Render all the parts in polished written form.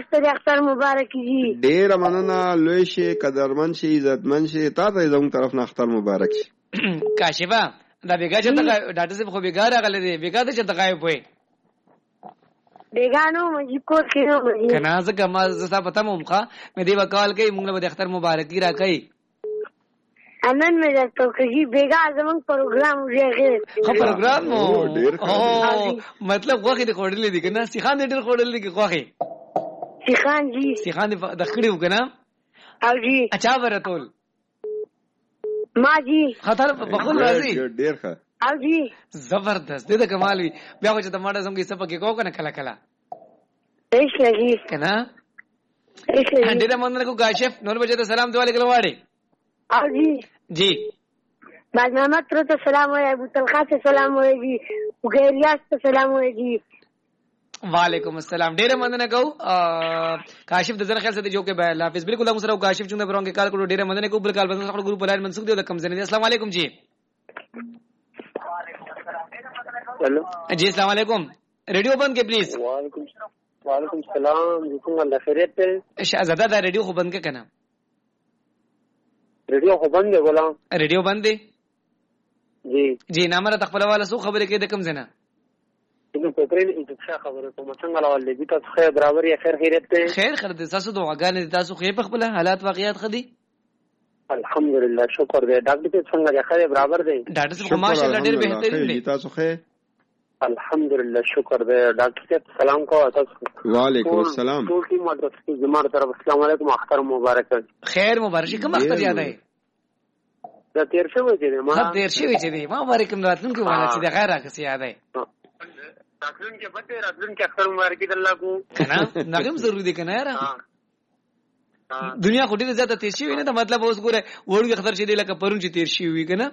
تاسو ته اختر مبارک شي. ډېره مننه، لوی شي، قدرمن شي، عزتمن شي. تا ته زموږ طرف نه اختر مبارک شي. کاشفه دا بیګا چې ډاکټر صاحب خو بیګا راغلی دی، بیګا ته چې غایب وای بیګانو مې کور کې نو مې کنه ځکه ما زستا پته مو مخه مې دی وکال کوي موږ به اختر مبارکي را کوي انن مې درته کوي بیګا زمون پروګرام ویږي. خو پروګرام مو ډېر مطلب غوخي دی خوړلې دي کنه سیخان ډېر خوړلې دي غوخي سیخان جی سیخان د خړې وکنه او جی اچھا ورتول ما جی خطر بخول راځي ډېر ښه او جی زبردست دې د کمال وی بیا خو چې د ماډه زمګي سپه کې کو کنه کلا کلا ایش لګي کنه ایش لګي ډېر مننه کو کاشف نور بجې ته سلام دیواله کله واړي او جی جی بعد محمد ته سلام وای ابو طلحه ته سلام وای جی غیریاس ته سلام وای جی وعلیکم السلام. ډېر مننه کو کاشف د ځن خیال سره جو کې بای الله حافظ. بالکل موږ سره کاشف څنګه برونګه کال کړو. ډېر مننه کو بل کال باندې خپل ګروپ لاین منسوخ دی د کم زنه. السلام علیکم جی. हेलो जी अस्सलाम वालेकुम. रेडियो बंद के प्लीज. वालेकुम सलाम जी. अल्लाह खैरियत है. शहजादा दा रेडियो को बंद के करना. रेडियो को बंद है बोला. रेडियो बंद है जी जी. नामरा तखबल वाला सो खबर के कम जना इन्हें पेपरेन इच्छा खबर को मसंग वाला वाले भी तो खैर बराबर या खैर खैरियत है. खैर खैर तासु दुआगान तासु खैर पखबल हालात वाकयात खदी अल्हम्दुलिल्लाह शुक्र दे. डॉक्टर के संग या खैर बराबर दे. डॉक्टर साहब माशाल्लाह ढेर बेहतरीन दे. تاسو خیر. अल्हम्दुलिल्लाह शुक्र दे. डॉक्टर से सलाम को वालेकुम अस्सलाम. टोल की मदद से जमार तरफ अस्सलाम वालेकुम अख्तर मुबारक. खैर मुबारक कम अख्तर याद है دا تیر شوی دی ما تیر شوی چې دی ما مبارکم راتلون کې والا چې د غیر راکس یاد ہے راتلون کې بته راتلون کې اختر مبارک دی الله کو کنه نغم ضروري دی کنه یار دنیا خو ډیره زیاته تیر شوی نه دا مطلب اوس ګوره وړو اختر چې دی لکه پرون چې تیر شوی کنه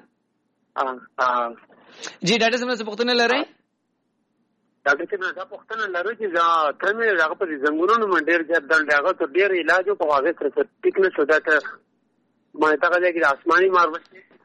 جی ډاکټر صاحب څه پوښتنه لرئ؟ ډاکټر صاحب دا پوښتنه لرو چې دا ترمه هغه په زنګونونو باندې ډیر زیات درد هغه ته ډیر علاج او په واغې سره ټیک نه شو دا ته ما ته کله کې آسماني ماربل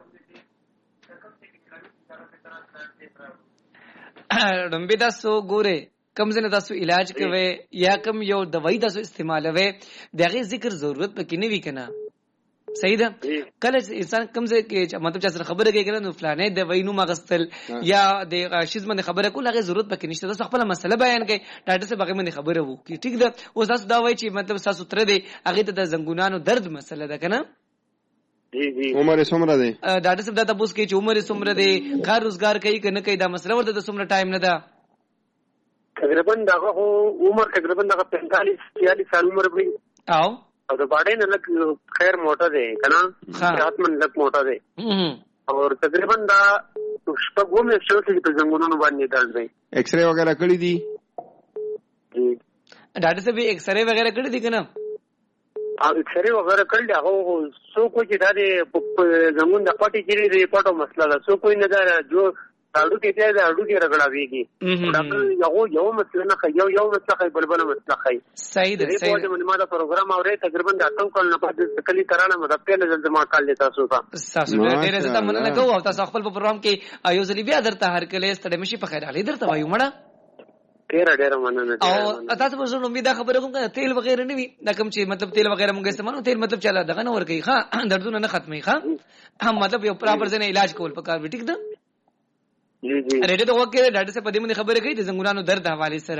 رمبي تاسو ګوره کم زنه تاسو علاج کوي یا کم یو دوايي تاسو استعمالوي دغه ذکر ضرورت پکې نه وی کنه صحیح ده کله انسان کم زه کې مطلب چې خبره کوي کنه نو فلانه دوايي نو مغستل یا د شیز باندې خبره کول هغه ضرورت پکې نشته تاسو خپل مسله بیان کوي ډاکټر صاحب هغه باندې خبره وو کی ٹھیک ده اوس تاسو دا وایي چې مطلب تاسو تر دې هغه ته د زنګونانو درد مسله ده کنه جی جی عمر څومره دی؟ ډاکټر صاحب دا تاسو کې چې عمر څومره دی کار روزګار کوي کنه کوي دا مسله ورته د څومره ټایم نه ده تقریبا دا عمر تقریبا دا 45 سال عمر دی او د باډې نه لک خیر موټا دی کنه رات من لک موټا دی اور تقریبا دا شپږو مې شو چې په زنګونونو باندې درد دی. ایکس رے وغیرہ کړی دي؟ جی ډاکټر صاحب ایکس رے وغیرہ کړی دي کنه ایکس رے وغیرہ کړل هغه سو کو چې دا زمون د پټي کې دی پټو مسله ده سو کوئی نه دا جو اړو کې دی اړو کې رګړاويږي ډاکټر یو مسله نه یو مسله بلبل مسله خي صحیح ده صحیح ده ما دا پروګرام اورې تقریبا د اتم کال نه پاتې کلی ترانه مده په نظر ما کال لیتا سو کا تاسو ډېر زړه مننه کوم او تاسو خپل پروګرام کې ایو ځلی بیا درته هر کله ستړي مشي په خیر علي درته وایو مړه ډېر مننه او تاسو په زړه امید خبره کوم کنه تیل وغیرہ نه وي دا کوم چې مطلب تیل وغیرہ موږ استعمالو تیل مطلب چلا دغه نه ور کوي ها دردونه نه ختمي ها هم مطلب یو پراپر ځنه علاج کول پکار وي ټیک ده جی جی ریډیو ته وکړه ډاکټر صاحب دې باندې خبره کوي د زنګونانو درد حواله سره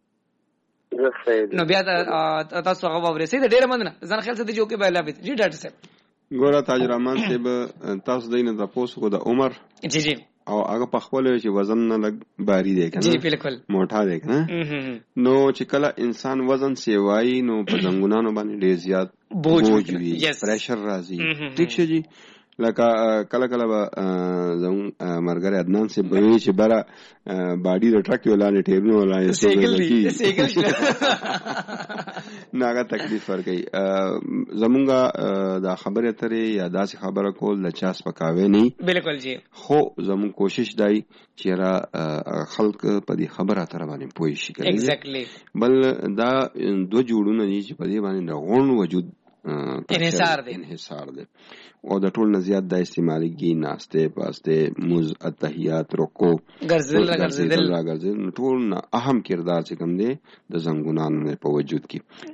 نو بیا تاسو هغه ووري سي ډېر مننه ځان خیال سره جو کې به الله بي جی ډاکټر صاحب ګوره تاج رحمان صاحب تاسو دینه تاسو کو د عمر جی جی او هغه په خپل چې وزن نه لګ باری دی کنه جی بالکل موټا دی کنه نو چې کله انسان وزن سیوای نو په زنګونانو باندې ډیر زیات بوج وي پریشر راځي ٹھیک شي جی لکه کله کله زمون مرګره عدنان سے به چې برا باډي د ټرک ولانه ټیرنو ولانه سیکل ناګه تکلیف ورګي زمونږه دا خبره ترې یا داسې خبره کول د چاس پکاوي نه بالکل جی خو زمون کوشش دی چې را خلق په دې خبره تر باندې پوي شي کوي ایگزیکټلی بل دا دو جوړونه دي چې په دې باندې غون وجود انحصار دی او د ټول نه زیات د استعمالي ناشته پاسته موز اتحیات رکو ګرځل ټول نه اهم کردار چې کوم دی د زنګونانو په وجود کې